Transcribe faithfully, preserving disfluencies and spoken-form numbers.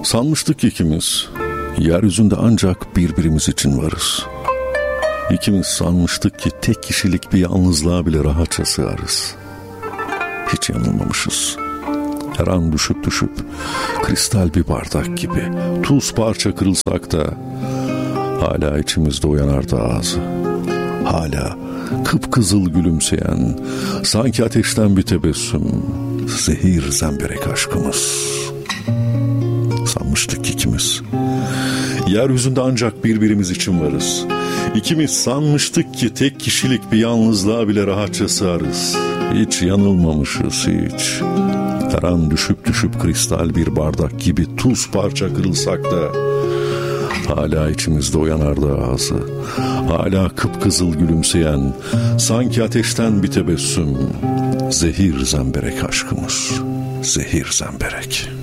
Sanmıştık ikimiz, yeryüzünde ancak birbirimiz için varız. İkimiz sanmıştık ki tek kişilik bir yalnızlığa bile rahatça sığarız. Hiç yanılmamışız. Her an düşüp düşüp kristal bir bardak gibi tuz parça kırılsak da hala içimizde uyanardı ağzı. Hala kıpkızıl gülümseyen, sanki ateşten bir tebessüm, zehir zemberek aşkımız. Sanmıştık ikimiz, yeryüzünde ancak birbirimiz için varız. İkimiz sanmıştık ki tek kişilik bir yalnızlığa bile rahatça sığarız. Hiç yanılmamışız hiç. Her an düşüp düşüp kristal bir bardak gibi tuz parça kırılsak da hala içimizde uyanardı ağzı. Hala kıpkızıl gülümseyen, sanki ateşten bir tebessüm, zehir zemberek aşkımız, zehir zemberek.